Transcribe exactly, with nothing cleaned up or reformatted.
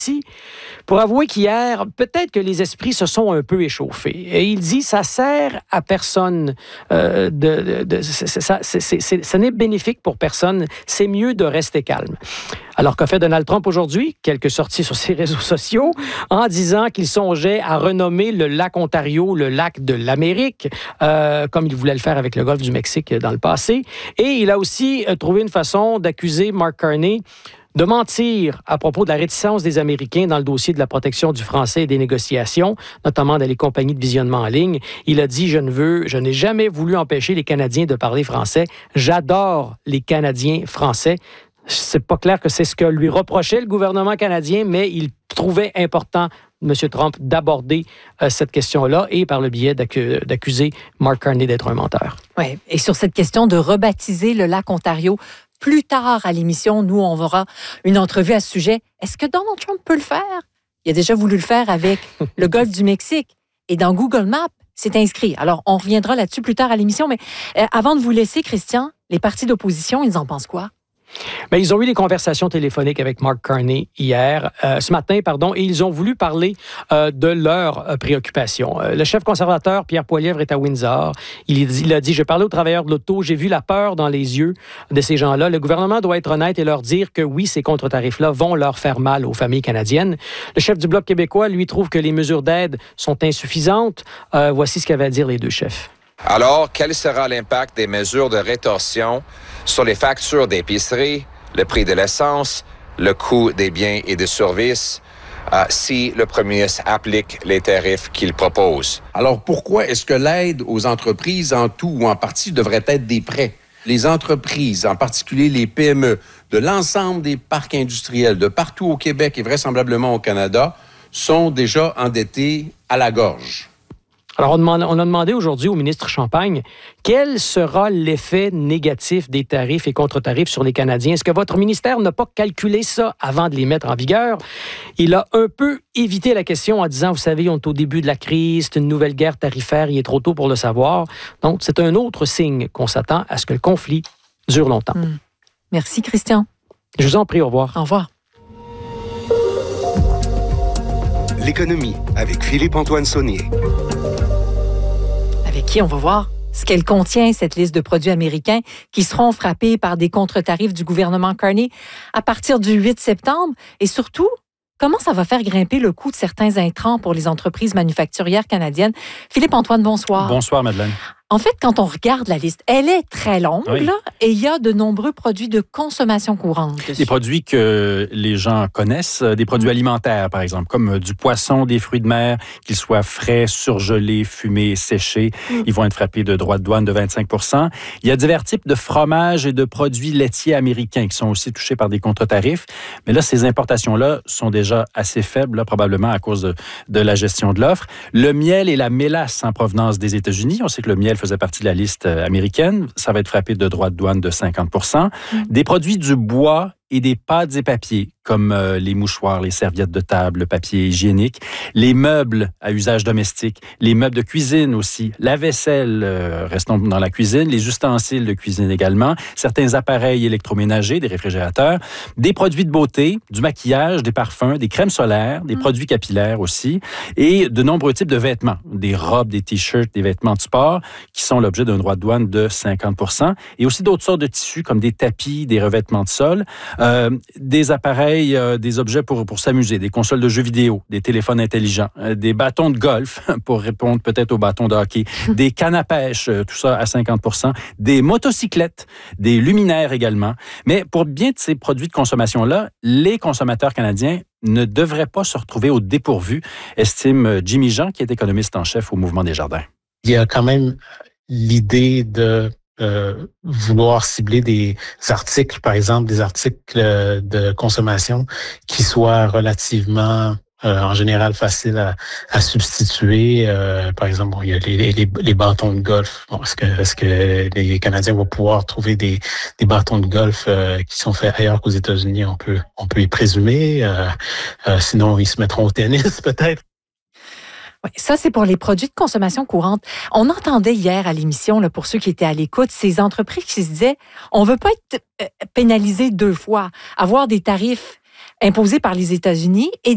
pour avouer qu'hier, peut-être que les esprits se sont un peu échauffés. Et il dit, ça sert à personne, euh, de, de, de, c'est, ça, c'est, c'est, c'est, ce n'est bénéfique pour personne, c'est mieux de rester calme. Alors qu'a fait Donald Trump aujourd'hui? Quelques sorties sur ses réseaux sociaux en disant qu'il songeait à renommer le lac Ontario le lac de l'Amérique, euh, comme il voulait le faire avec le golfe du Mexique dans le passé. Et il a aussi euh, trouvé une façon d'accuser Mark Carney de mentir à propos de la réticence des Américains dans le dossier de la protection du français et des négociations, notamment dans les compagnies de visionnement en ligne. Il a dit, je ne veux, je n'ai jamais voulu empêcher les Canadiens de parler français. J'adore les Canadiens français. C'est pas clair que c'est ce que lui reprochait le gouvernement canadien, mais il trouvait important, M. Trump, d'aborder euh, cette question-là et par le biais d'accu- d'accuser Mark Carney d'être un menteur. Oui, et sur cette question de rebaptiser le lac Ontario, plus tard à l'émission, nous, on aura une entrevue à ce sujet. Est-ce que Donald Trump peut le faire? Il a déjà voulu le faire avec le golfe du Mexique. Et dans Google Maps, c'est inscrit. Alors, on reviendra là-dessus plus tard à l'émission. Mais euh, avant de vous laisser, Christian, les partis d'opposition, ils en pensent quoi? Bien, ils ont eu des conversations téléphoniques avec Mark Carney hier, euh, ce matin, pardon, et ils ont voulu parler euh, de leurs euh, préoccupations. Euh, le chef conservateur, Pierre Poilievre, est à Windsor. Il, il a dit, je parlais aux travailleurs de l'auto, j'ai vu la peur dans les yeux de ces gens-là. Le gouvernement doit être honnête et leur dire que oui, ces contre-tarifs-là vont leur faire mal aux familles canadiennes. Le chef du Bloc québécois, lui, trouve que les mesures d'aide sont insuffisantes. Euh, voici ce qu'avaient à dire les deux chefs. Alors, quel sera l'impact des mesures de rétorsion sur les factures d'épicerie, le prix de l'essence, le coût des biens et des services, euh, si le premier ministre applique les tarifs qu'il propose? Alors, pourquoi est-ce que l'aide aux entreprises en tout ou en partie devrait être des prêts? Les entreprises, en particulier les P M E, de l'ensemble des parcs industriels, de partout au Québec et vraisemblablement au Canada, sont déjà endettées à la gorge. Alors, on, demande, on a demandé aujourd'hui au ministre Champagne quel sera l'effet négatif des tarifs et contre-tarifs sur les Canadiens. Est-ce que votre ministère n'a pas calculé ça avant de les mettre en vigueur? Il a un peu évité la question en disant, vous savez, on est au début de la crise, c'est une nouvelle guerre tarifaire, il est trop tôt pour le savoir. Donc, c'est un autre signe qu'on s'attend à ce que le conflit dure longtemps. Mmh. Merci, Christian. Je vous en prie, au revoir. Au revoir. L'économie avec Philippe-Antoine Saunier. Avec qui on va voir ce qu'elle contient, cette liste de produits américains qui seront frappés par des contre-tarifs du gouvernement Carney à partir du huit septembre. Et surtout, comment ça va faire grimper le coût de certains intrants pour les entreprises manufacturières canadiennes? Philippe-Antoine, bonsoir. Bonsoir, Madeleine. En fait, quand on regarde la liste, elle est très longue, oui. là, et il y a de nombreux produits de consommation courante dessus. Des produits que les gens connaissent, des produits mmh. alimentaires, par exemple, comme du poisson, des fruits de mer, qu'ils soient frais, surgelés, fumés, séchés. Mmh. Ils vont être frappés de droits de douane de vingt-cinq pour cent. Il y a divers types de fromages et de produits laitiers américains qui sont aussi touchés par des contre-tarifs. Mais là, ces importations-là sont déjà assez faibles, là, probablement à cause de, de la gestion de l'offre. Le miel et la mélasse en provenance des États-Unis, on sait que le miel faisait partie de la liste américaine. Ça va être frappé de droits de douane de cinquante pour cent. Mmh. Des produits du bois et des pâtes et papiers, comme euh, les mouchoirs, les serviettes de table, le papier hygiénique, les meubles à usage domestique, les meubles de cuisine aussi, la vaisselle, euh, restons dans la cuisine, les ustensiles de cuisine également, certains appareils électroménagers, des réfrigérateurs, des produits de beauté, du maquillage, des parfums, des crèmes solaires, des mmh. produits capillaires aussi, et de nombreux types de vêtements, des robes, des t-shirts, des vêtements de sport, qui sont l'objet d'un droit de douane de cinquante pour cent, et aussi d'autres sortes de tissus, comme des tapis, des revêtements de sol, Euh, des appareils, euh, des objets pour, pour s'amuser, des consoles de jeux vidéo, des téléphones intelligents, euh, des bâtons de golf, pour répondre peut-être aux bâtons de hockey, des cannes à pêche, euh, tout ça à cinquante pour cent, des motocyclettes, des luminaires également. Mais pour bien de ces produits de consommation-là, les consommateurs canadiens ne devraient pas se retrouver au dépourvu, estime Jimmy Jean, qui est économiste en chef au Mouvement Desjardins. Il y a quand même l'idée de Euh, vouloir cibler des articles, par exemple, des articles de consommation qui soient relativement, euh, en général, faciles à, à substituer. Euh, par exemple, bon, il y a les, les, les bâtons de golf. Bon, est-ce que, est-ce que les Canadiens vont pouvoir trouver des, des bâtons de golf euh, qui sont faits ailleurs qu'aux États-Unis? On peut, on peut y présumer. Euh, euh, sinon, ils se mettront au tennis, peut-être. Oui, ça, c'est pour les produits de consommation courante. On entendait hier à l'émission, là, pour ceux qui étaient à l'écoute, ces entreprises qui se disaient on ne veut pas être pénalisé deux fois, avoir des tarifs imposés par les États-Unis et